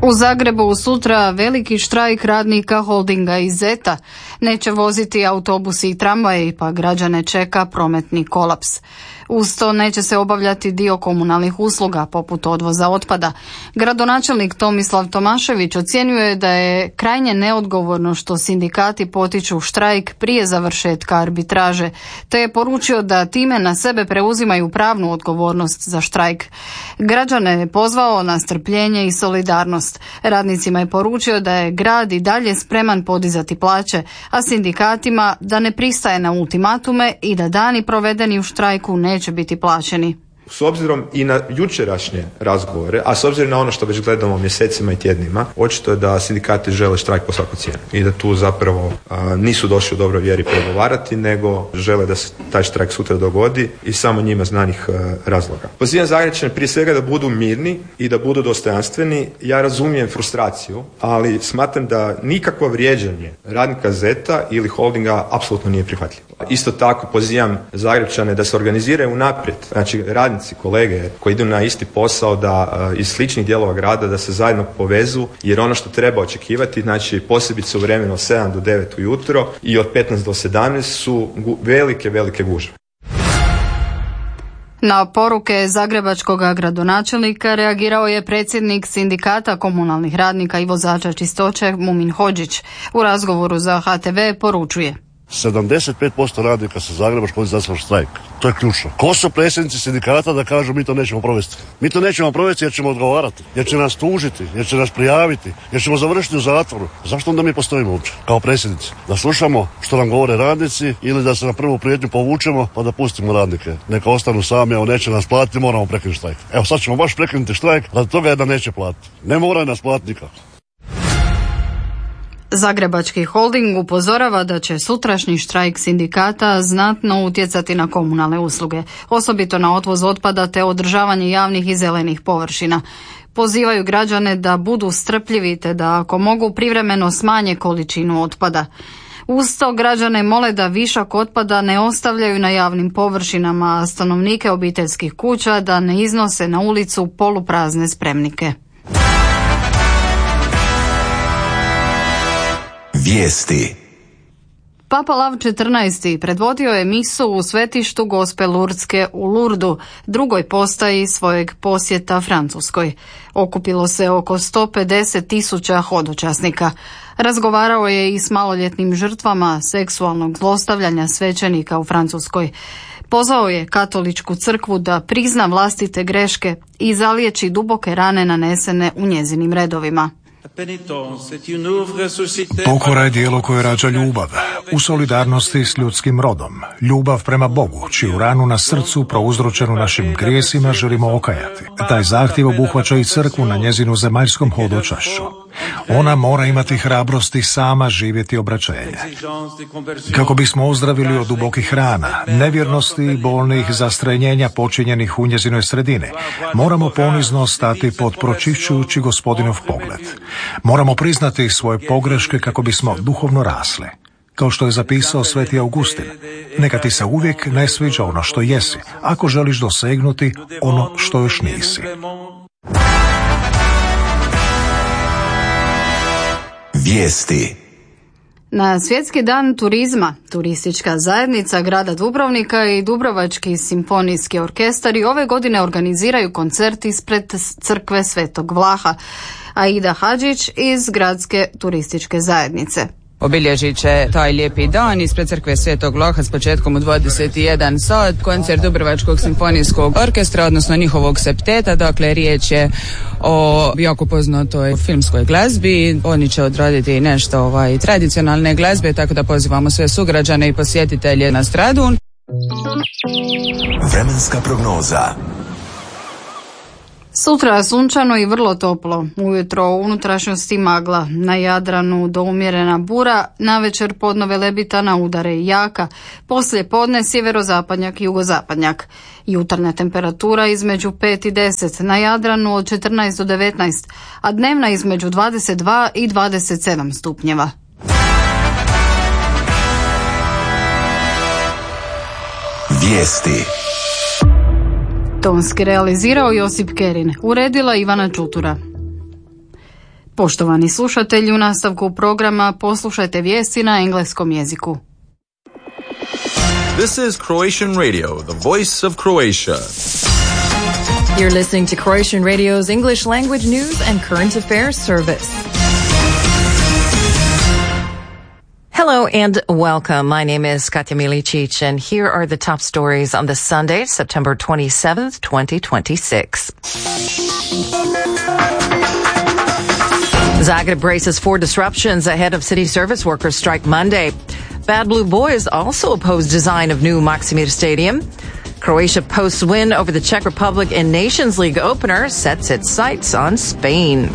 U Zagrebu sutra veliki štrajk radnika Holdinga iz Zeta. Neće voziti autobusi i tramvaji, pa građane čeka prometni kolaps. Uz to neće se obavljati dio komunalnih usluga, poput odvoza otpada. Gradonačelnik Tomislav Tomašević ocjenjuje da je krajnje neodgovorno što sindikati potiču štrajk prije završetka arbitraže, te je poručio da time na sebe preuzimaju pravnu odgovornost za štrajk. Građane je pozvao na strpljenje i solidarnost. Radnicima je poručio da je grad i dalje spreman podizati plaće, a sindikatima da ne pristaje na ultimatume i da dani provedeni u štrajku neće biti plaćeni. S obzirom i na jučerašnje razgovore, a s obzirom na ono što već gledamo mjesecima i tjednima, očito je da sindikati žele štrajk po svaku cijenu i da tu zapravo nisu došli u dobroj vjeri pregovarati, nego žele da se taj štrajk sutra dogodi i samo njima znanih razloga. Pozivam Zagrepčane prije svega da budu mirni i da budu dostojanstveni. Ja razumijem frustraciju, ali smatram da nikakvo vrijeđanje radnika Zeta ili Holdinga apsolutno nije prihvatljivo. Isto tako pozivam Zagrepčane da se organiziraju unaprijed, znači radnici, kolege koji idu na isti posao, da iz sličnih dijelova grada da se zajedno povezu, jer ono što treba očekivati, znači posebice u vremenu od 7 do 9 ujutro i od 15 do 17 su velike gužve. Na poruke zagrebačkog gradonačelnika reagirao je predsjednik sindikata komunalnih radnika i vozača čistoće Mumin Hodžić. U razgovoru za HTV poručuje: 75% radnika sa Zagreba škodi za štrajk. To je ključno. Ko su predsjednici sindikata da kažu mi to nećemo provesti? Mi to nećemo provesti jer ćemo odgovarati, jer će nas tužiti, jer će nas prijaviti, jer ćemo završiti u zatvoru. Zašto onda mi postojimo uopće kao predsjednici? Da slušamo što nam govore radnici ili da se na prvu prijetnju povučemo pa da pustimo radnike? Neka ostanu sami, evo neće nas platiti, moramo prekinuti štrajk. Evo sad ćemo baš prekinuti štrajk radi toga da neće platiti. Ne moraju nas platiti nikako. Zagrebački holding upozorava da će sutrašnji štrajk sindikata znatno utjecati na komunalne usluge, osobito na odvoz otpada te održavanje javnih i zelenih površina. Pozivaju građane da budu strpljivi te da ako mogu privremeno smanje količinu otpada. Uz to građane mole da višak otpada ne ostavljaju na javnim površinama, a stanovnike obiteljskih kuća da ne iznose na ulicu poluprazne spremnike. Vijesti. Papa Lav XIV. Predvodio je misu u svetištu Gospe Lurdske u Lurdu, drugoj postaji svojeg posjeta Francuskoj. Okupilo se oko 150.000 hodočasnika. Razgovarao je i s maloljetnim žrtvama seksualnog zlostavljanja svećenika u Francuskoj. Pozvao je katoličku crkvu da prizna vlastite greške i zaliječi duboke rane nanesene u njezinim redovima. Pokora je dijelo koje rađa ljubav, u solidarnosti s ljudskim rodom, ljubav prema Bogu, čiju ranu na srcu prouzročenu našim grijesima želimo okajati. Taj zahtjev obuhvaća i crkvu na njezinu zemaljskom hodočašću. Ona mora imati hrabrosti sama živjeti obraćenje. Kako bismo ozdravili od dubokih rana, nevjernosti i bolnih zastrenjenja počinjenih u njezinoj sredini, moramo ponizno stati pod pročišćujući Gospodinov pogled. Moramo priznati svoje pogreške kako bismo duhovno rasli. Kao što je zapisao sveti Augustin, neka ti se uvijek ne sviđa ono što jesi, ako želiš dosegnuti ono što još nisi. Vijesti. Na Svjetski dan turizma, turistička zajednica grada Dubrovnika i Dubrovački simfonijski orkestar i ove godine organiziraju koncert ispred crkve Svetog Vlaha. Aida Hadžić iz gradske turističke zajednice. Obilježit će taj lijepi dan ispred crkve Svetog Vlaha s početkom u 21 sat, koncert Dubrovačkog simfonijskog orkestra, odnosno njihovog septeta. Dakle, riječ je o jako poznatoj filmskoj glazbi. Oni će odraditi nešto tradicionalne glazbe, tako da pozivamo sve sugrađane i posjetitelje na Stradun. Vremenska prognoza. Sutra sunčano i vrlo toplo. Ujutro u unutrašnjosti magla, na Jadranu do umjerena bura, navečer podno velebitana udare i jaka, poslije podne sjeverozapadnjak i jugozapadnjak. Jutarnja temperatura između 5 i 10, na Jadranu od 14 do 19, a dnevna između 22 i 27 stupnjeva. Vijesti. Tonski realizirao Josip Kerin, uredila Ivana Čutura. Poštovani slušatelji, u nastavku programa poslušajte vijesti na engleskom jeziku. This is Croatian Radio, the voice of Croatia. You're listening to Croatian Radio's English language news and current affairs service. Hello and welcome. My name is Katja Milicic, and here are the top stories on this Sunday, September 27th, 2026. Zagreb braces for disruptions ahead of city service workers' strike Monday. Bad Blue Boys also oppose design of new Maksimir Stadium. Croatia posts win over the Czech Republic in Nations League opener, sets its sights on Spain.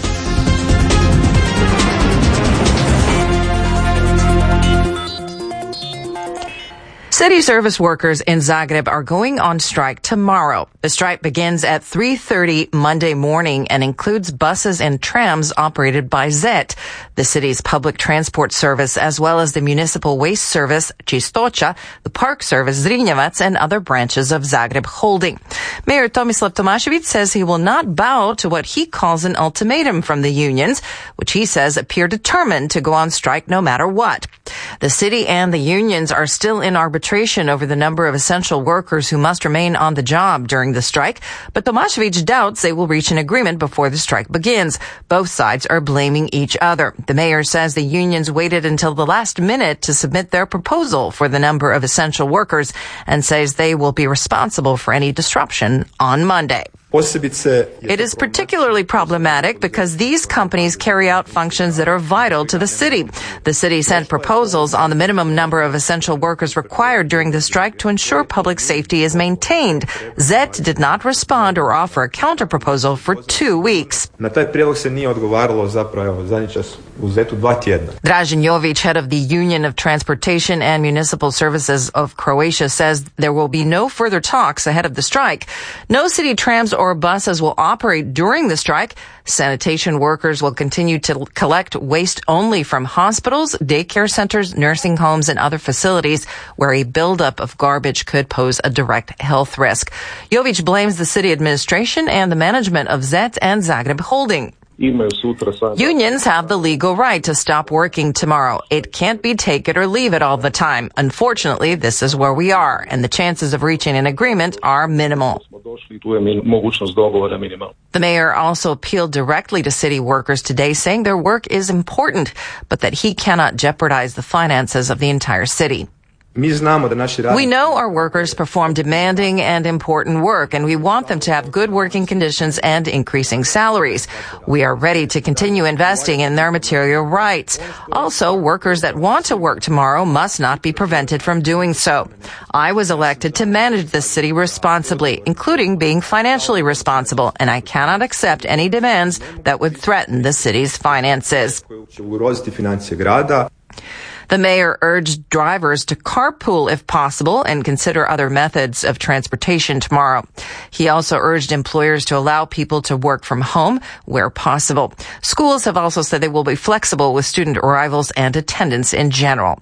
City service workers in Zagreb are going on strike tomorrow. The strike begins at 3:30 Monday morning and includes buses and trams operated by ZET, the city's public transport service, as well as the municipal waste service Čistoća, the park service Zrinjevac, and other branches of Zagreb Holding. Mayor Tomislav Tomašević says he will not bow to what he calls an ultimatum from the unions, which he says appear determined to go on strike no matter what. The city and the unions are still in arbitration over the number of essential workers who must remain on the job during the strike, but Tomašević doubts they will reach an agreement before the strike begins. Both sides are blaming each other. The mayor says the unions waited until the last minute to submit their proposal for the number of essential workers and says they will be responsible for any disruption on Monday. It is particularly problematic because these companies carry out functions that are vital to the city. The city sent proposals on the minimum number of essential workers required during the strike to ensure public safety is maintained. ZET did not respond or offer a counter-proposal for 2 weeks. Na taj prijedlog se nije odgovaralo zapravo zadnji čas u ZET-u 2 tjedna. Dražen Jović, head of the Union of Transportation and Municipal Services of Croatia, says there will be no further talks ahead of the strike. No city trams or buses will operate during the strike. Sanitation workers will continue to collect waste only from hospitals, daycare centers, nursing homes, and other facilities where a buildup of garbage could pose a direct health risk. Jović blames the city administration and the management of ZET and Zagreb Holding. Unions have the legal right to stop working tomorrow. It can't be take it or leave it all the time. Unfortunately, this is where we are, and the chances of reaching an agreement are minimal. The mayor also appealed directly to city workers today, saying their work is important, but that he cannot jeopardize the finances of the entire city. We know our workers perform demanding and important work, and we want them to have good working conditions and increasing salaries. We are ready to continue investing in their material rights. Also, workers that want to work tomorrow must not be prevented from doing so. I was elected to manage this city responsibly, including being financially responsible, and I cannot accept any demands that would threaten the city's finances. The mayor urged drivers to carpool if possible and consider other methods of transportation tomorrow. He also urged employers to allow people to work from home where possible. Schools have also said they will be flexible with student arrivals and attendance in general.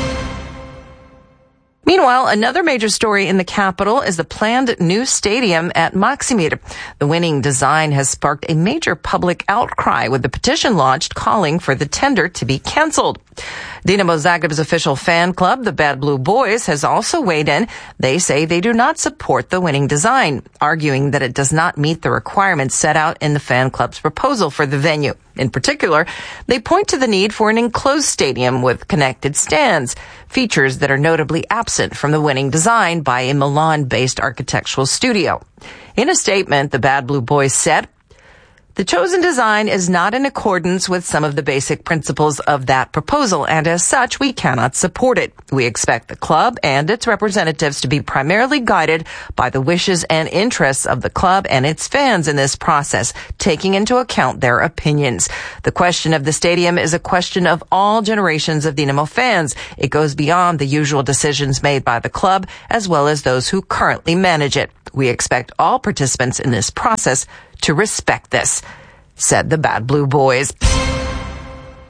Meanwhile, another major story in the capital is the planned new stadium at Maksimir. The winning design has sparked a major public outcry with the petition launched calling for the tender to be canceled. Dinamo Zagreb's official fan club, the Bad Blue Boys, has also weighed in. They say they do not support the winning design, arguing that it does not meet the requirements set out in the fan club's proposal for the venue. In particular, they point to the need for an enclosed stadium with connected stands, features that are notably absent from the winning design by a Milan-based architectural studio. In a statement, the Bad Blue Boys said, "The chosen design is not in accordance with some of the basic principles of that proposal, and as such, we cannot support it. We expect the club and its representatives to be primarily guided by the wishes and interests of the club and its fans in this process, taking into account their opinions. The question of the stadium is a question of all generations of Dinamo fans. It goes beyond the usual decisions made by the club, as well as those who currently manage it. We expect all participants in this process to respect this," said the Bad Blue Boys.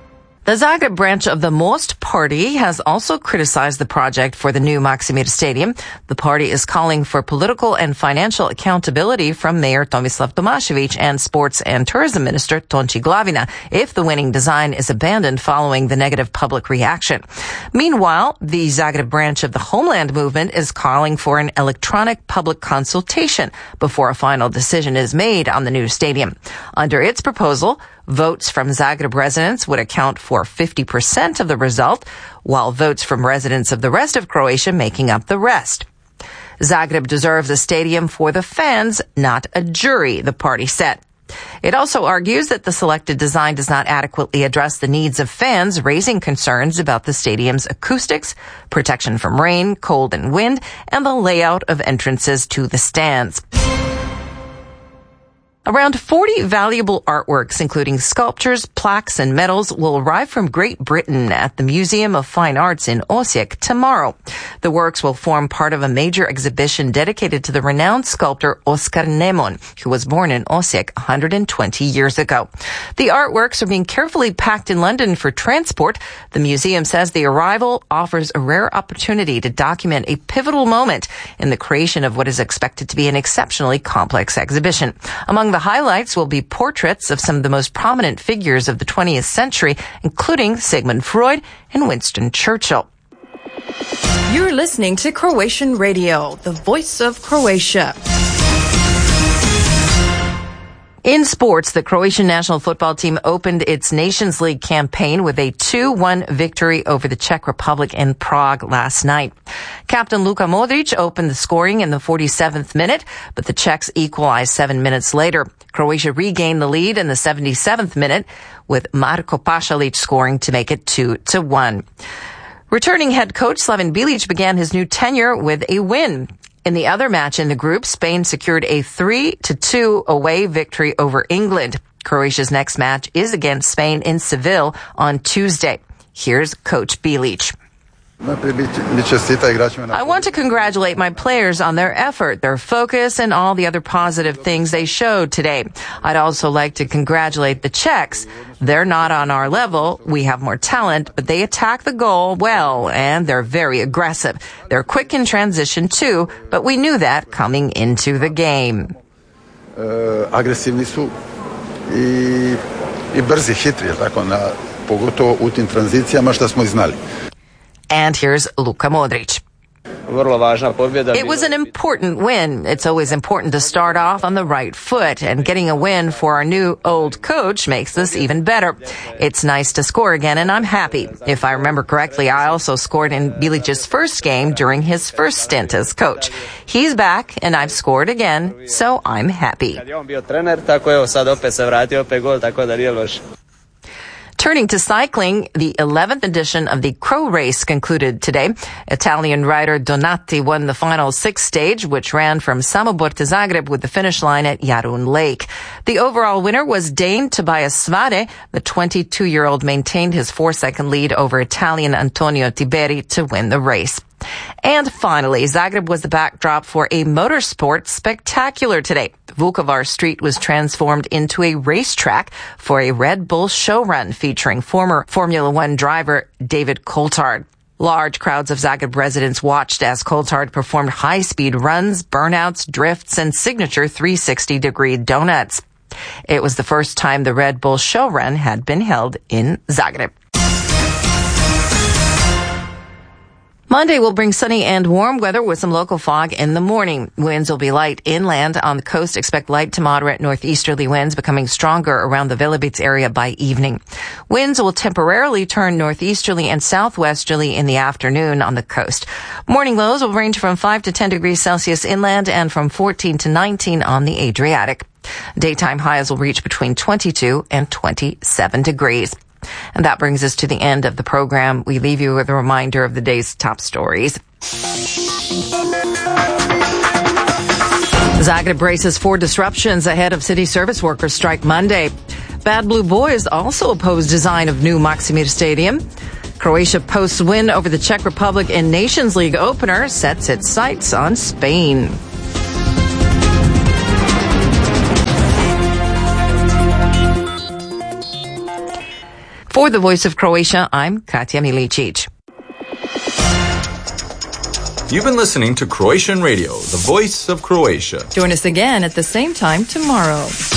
The Zagreb branch of the Most Party has also criticized the project for the new Maksimir Stadium. The party is calling for political and financial accountability from Mayor Tomislav Tomašević and Sports and Tourism Minister Tonči Glavina if the winning design is abandoned following the negative public reaction. Meanwhile, the Zagreb branch of the Homeland Movement is calling for an electronic public consultation before a final decision is made on the new stadium. Under its proposal, votes from Zagreb residents would account for 50% of the result, while votes from residents of the rest of Croatia making up the rest. Zagreb deserves a stadium for the fans, not a jury, the party said. It also argues that the selected design does not adequately address the needs of fans, raising concerns about the stadium's acoustics, protection from rain, cold, and wind, and the layout of entrances to the stands. Around 40 valuable artworks, including sculptures, plaques, and medals, will arrive from Great Britain at the Museum of Fine Arts in Osijek tomorrow. The works will form part of a major exhibition dedicated to the renowned sculptor Oskar Nemon, who was born in Osijek 120 years ago. The artworks are being carefully packed in London for transport. The museum says the arrival offers a rare opportunity to document a pivotal moment in the creation of what is expected to be an exceptionally complex exhibition. Among the highlights will be portraits of some of the most prominent figures of the 20th century, including Sigmund Freud and Winston Churchill. You're listening to Croatian Radio, the voice of Croatia. In sports, the Croatian national football team opened its Nations League campaign with a 2-1 victory over the Czech Republic in Prague last night. Captain Luka Modric opened the scoring in the 47th minute, but the Czechs equalized 7 minutes later. Croatia regained the lead in the 77th minute, with Marko Pasalic scoring to make it 2-1. Returning head coach Slaven Bilic began his new tenure with a win. In the other match in the group, Spain secured a 3-2 away victory over England. Croatia's next match is against Spain in Seville on Tuesday. Here's Coach Bilic. I want to congratulate my players on their effort, their focus, and all the other positive things they showed today. I'd also like to congratulate the Czechs. They're not on our level. We have more talent, but they attack the goal well, and they're very aggressive. They're quick in transition too, but we knew that coming into the game. Agresivni su i brzi, hitri, tako pogotovo u tim tranzicijama što smo i znali. And here's Luka Modric. It was an important win. It's always important to start off on the right foot, and getting a win for our new old coach makes this even better. It's nice to score again, and I'm happy. If I remember correctly, I also scored in Bilic's first game during his first stint as coach. He's back, and I've scored again, so I'm happy. Turning to cycling, the 11th edition of the Crow Race concluded today. Italian rider Donati won the final 6th stage, which ran from Samobor to Zagreb with the finish line at Jarun Lake. The overall winner was Dane Tobias Svade. The 22-year-old maintained his 4-second lead over Italian Antonio Tiberi to win the race. And finally, Zagreb was the backdrop for a motorsport spectacular today. Vukovar Street was transformed into a racetrack for a Red Bull show run featuring former Formula One driver David Coulthard. Large crowds of Zagreb residents watched as Coulthard performed high-speed runs, burnouts, drifts, and signature 360-degree donuts. It was the first time the Red Bull show run had been held in Zagreb. Monday will bring sunny and warm weather with some local fog in the morning. Winds will be light inland. On the coast, expect light to moderate northeasterly winds becoming stronger around the Velebits area by evening. Winds will temporarily turn northeasterly and southwesterly in the afternoon on the coast. Morning lows will range from 5 to 10 degrees Celsius inland and from 14 to 19 on the Adriatic. Daytime highs will reach between 22 and 27 degrees. And that brings us to the end of the program. We leave you with a reminder of the day's top stories. Zagreb braces for disruptions ahead of city service workers' strike Monday. Bad Blue Boys also oppose design of new Maksimir Stadium. Croatia posts win over the Czech Republic in Nations League opener, sets its sights on Spain. For For the Voice of Croatia, I'm Katja Milicic. You've been listening to Croatian Radio, the voice of Croatia. Join us again at the same time tomorrow.